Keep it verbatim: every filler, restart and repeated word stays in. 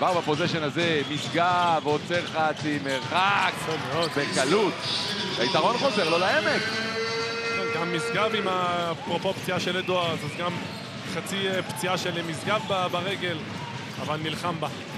כבר בפוזיישן הזה, משגב, עוצר חצי, מרחק, בקלות. היתרון חוזר לו לעמק. גם משגב עם הפרופורציה של אדוארדס, אז גם חצי פציעה של משגב ברגל, אבל נלחם בה.